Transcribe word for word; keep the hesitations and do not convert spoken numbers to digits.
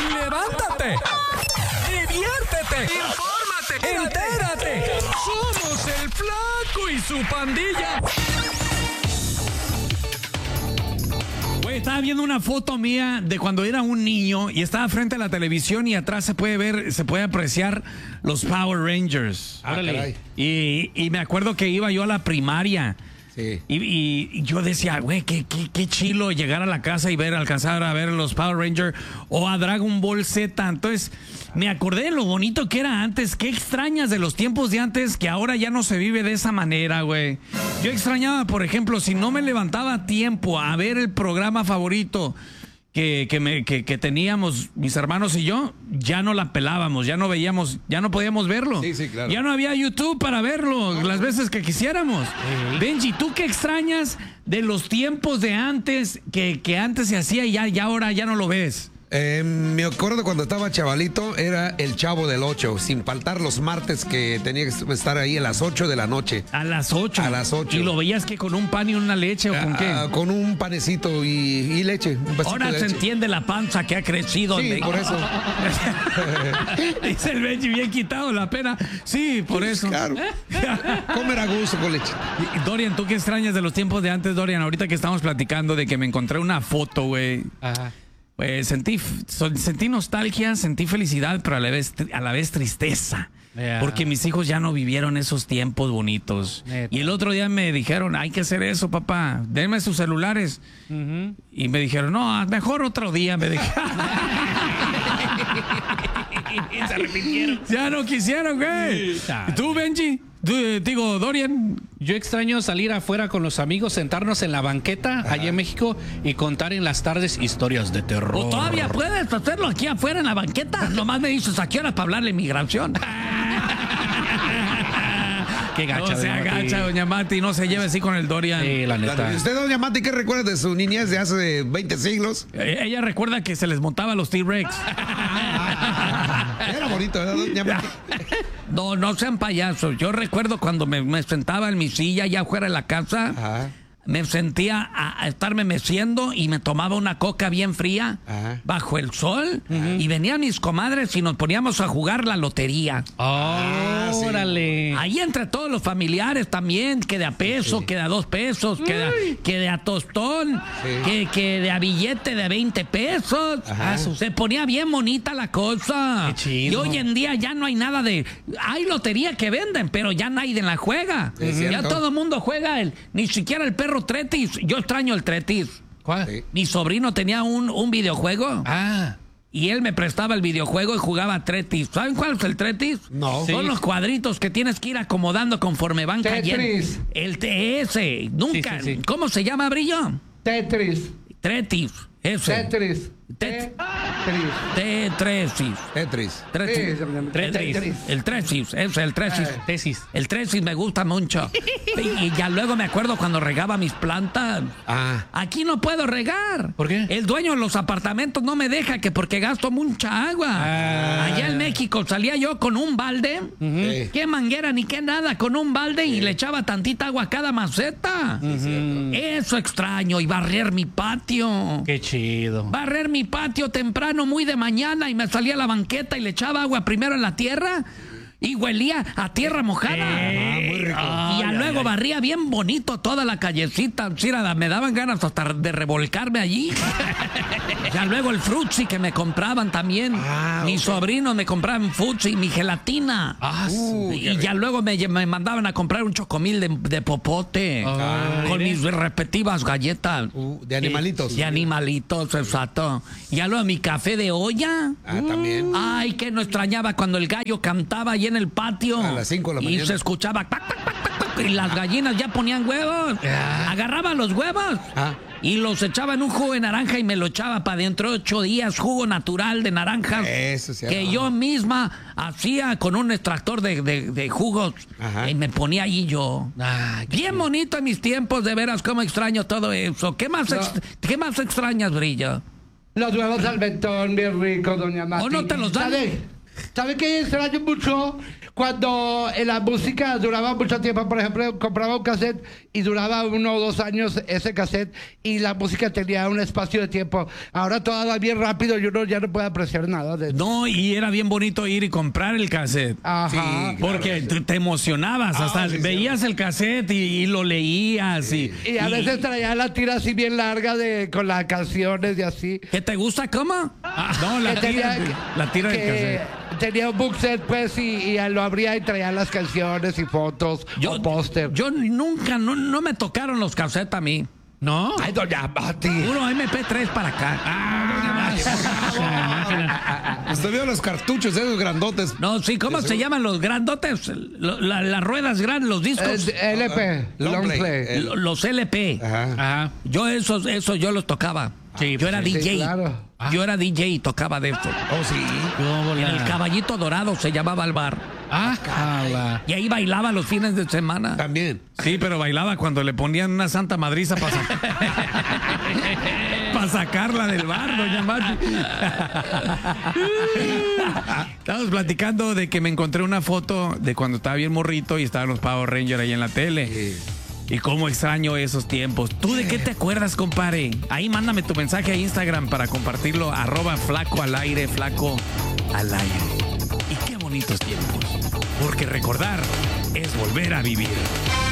Levántate, diviértete, infórmate, entérate. Somos el Flaco y su pandilla. Güey, estaba viendo una foto mía de cuando era un niño y estaba frente a la televisión y atrás se puede ver, se puede apreciar los Power Rangers. Ah, caray. Y, y me acuerdo que iba yo a la primaria. Sí. Y, y, y yo decía, güey, qué, qué, qué chilo llegar a la casa y ver, alcanzar a ver los Power Rangers o a Dragon Ball Z. Entonces, me acordé de lo bonito que era antes. Qué extrañas de los tiempos de antes que ahora ya no se vive de esa manera, güey. Yo extrañaba, por ejemplo, si no me levantaba a tiempo a ver el programa favorito que, que, me, que, que teníamos mis hermanos y yo, ya no la pelábamos, ya no veíamos, ya no podíamos verlo. Sí, sí, claro. Ya no había YouTube para verlo las veces que quisiéramos. Sí. Benji, ¿tú qué extrañas de los tiempos de antes que, que antes se hacía y ya, ya ahora ya no lo ves? Eh, me acuerdo cuando estaba chavalito, era el Chavo del Ocho, sin faltar los martes que tenía que estar ahí a las ocho de la noche. A las ocho. A las ocho. ¿Y lo veías que con un pan y una leche o con qué? Ah, con un panecito y, y leche. Un vasito Ahora de se leche. entiende la panza que ha crecido. Sí, de- por eso. Dice el Benji, bien quitado la pena. Sí, por eso. Claro. Comer a gusto con leche. Y, Dorian, ¿tú qué extrañas de los tiempos de antes, Dorian? Ahorita que estamos platicando de que me encontré una foto, güey. Ajá. Pues sentí, so- sentí nostalgia, sentí felicidad, pero a la vez, a la vez tristeza. Yeah. Porque mis hijos ya no vivieron esos tiempos bonitos. Neta. Y el otro día me dijeron, hay que hacer eso, papá. Denme sus celulares. Ujú. Y me dijeron, no, mejor otro día. Me dijeron. Se arrepintieron. Ya no quisieron, güey. Sí. ¿Y tú, Benji? Tú, eh, digo, Dorian. Yo extraño salir afuera con los amigos, sentarnos en la banqueta allá en México y contar en las tardes historias de terror. ¿O todavía puedes hacerlo aquí afuera en la banqueta? Nomás me dices, ¿a qué hora para hablar de migración? Qué gacha, No se doña Mati. agacha, doña Mati, no se lleve así con el Dorian. Sí, la neta. ¿Y usted, doña Mati, qué recuerda de su niñez de hace veinte siglos? Eh, Ella recuerda que se les montaba los T-Rex. Era bonito, ¿verdad, doña Mati? No, no sean payasos. Yo recuerdo cuando me, me sentaba en mi silla allá afuera de la casa, Ajá. me sentía a, a estarme meciendo y me tomaba una coca bien fría Ajá. bajo el sol y venían mis comadres y nos poníamos a jugar la lotería. Oh, sí. órale. Ahí entre todos los familiares también, que de a peso, Sí. que de a dos pesos, que de a, que de a tostón, Sí. que, que de a billete de veinte pesos. Ajá. Se ponía bien bonita la cosa. Qué chido. Y hoy en día ya no hay nada de... Hay lotería que venden, pero ya nadie la juega. Es Ya cierto. todo el mundo juega, el, ni siquiera el perro Tretis. Yo extraño el Tretis. ¿Cuál? Sí. Mi sobrino tenía un, un videojuego. Ah, Y él me prestaba el videojuego y jugaba Tretis. ¿Saben cuál es el Tretis? No. Son Sí. los cuadritos que tienes que ir acomodando conforme van cayendo. Tetris. El T S. Nunca. Sí, sí, sí. ¿Cómo se llama, Brillo? Tetris. Tretis. Ese. Tetris. Tet- Tetris. Tetresis. Tetris. Tretis. Sí, se llama Tetris. Tetris. El Tresis. Ese, el Tresis. Eh. tesis. El Tresis me gusta mucho. Y ya luego me acuerdo cuando regaba mis plantas. Ah. Aquí no puedo regar. ¿Por qué? El dueño de los apartamentos no me deja que porque gasto mucha agua. Ah. Allá en México salía yo con un balde. Sí. Qué manguera ni qué nada, con un balde y le echaba tantita agua a cada maceta. Eso extraño. Y barrer mi patio. Qué chido. Barrer mi patio temprano, muy de mañana, y me salía a la banqueta y le echaba agua primero en la tierra y huelía a tierra mojada. Ah, muy rico. Y ya luego barría bien bonito toda la callecita. Sí, nada, me daban ganas hasta de revolcarme allí. Ya luego el frutzi que me compraban también. Ah, Mis ok. sobrinos me compraban frutzi, mi gelatina. Ah, Uh, y qué ya luego me, me mandaban a comprar un chocomil de, de popote. Ah, con mire. mis respectivas galletas. Uh, de animalitos. De animalitos, exacto. Y ya luego mi café de olla. Ah, también. Ay, que no extrañaba cuando el gallo cantaba ahí en el patio. A las cinco de la y mañana. se escuchaba pac, pac, pac, pac, pac, y las gallinas ya ponían huevos. Agarraba los huevos Ah. y los echaba en un jugo de naranja y me lo echaba para dentro de ocho días, jugo natural de naranjas. Eso sí. Que yo misma hacía con un extractor de, de- de jugos. Ajá. Y me ponía ahí yo. Ah, qué Bien bonito en mis tiempos, de veras, cómo extraño todo eso. ¿Qué más, ex- ¿qué más extrañas, Brillo? Los huevos al betón, bien rico, doña Mati. ¿O no te los dan? ¿Sabe? ¿Sabe qué extraño mucho? Cuando en la música duraba mucho tiempo, por ejemplo, compraba un cassette y duraba uno o dos años ese cassette y la música tenía un espacio de tiempo. Ahora todo va bien rápido y uno ya no puede apreciar nada de eso. No, y era bien bonito ir y comprar el cassette. Ajá. Sí, Porque te, te emocionabas, Ah, hasta sí, veías el cassette y, y lo leías. Y, Y a y- veces traía la tira así bien larga de con las canciones y así. ¿Qué te gusta, cómo? No, la Que tira, tenía- la tira del que cassette. Tenía un book set, pues, y, y lo abría y traía las canciones y fotos o póster. Yo nunca, no, no me tocaron los cassettes a mí. ¿No? Ay, doña Mati. Puro M P tres para acá. Ah, Usted vio los cartuchos esos grandotes. No, sí, ¿cómo se llaman los grandotes? Lo- la- las ruedas grandes, los discos. Eh, L P, Long long play. play. El- Lo- los L P. Ajá. Ajá. Yo esos, esos yo los tocaba. Sí, yo era sí, D J. claro. Yo era D J y tocaba de esto. Oh, sí. ¿Cómo En la- el Caballito Dorado se llamaba el bar. Ah, jala. Y ahí bailaba los fines de semana. También. Sí, pero bailaba cuando le ponían una santa madriza para para sacarla del bar, doña Mati. Estamos platicando de que me encontré una foto de cuando estaba bien morrito y estaban los Power Rangers ahí en la tele. Y cómo extraño esos tiempos. ¿Tú de qué te acuerdas, compadre? Ahí mándame tu mensaje a Instagram para compartirlo. Arroba flaco al aire, flaco al aire. Y qué bonitos tiempos. Porque recordar es volver a vivir.